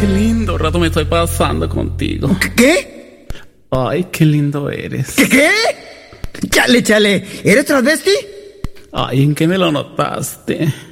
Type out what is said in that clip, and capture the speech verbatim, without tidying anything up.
Qué lindo rato me estoy pasando contigo. ¿Qué? Ay, qué lindo eres. ¿Qué qué? Chale, chale. ¿Eres transvesti? Ay, ¿en qué me lo notaste?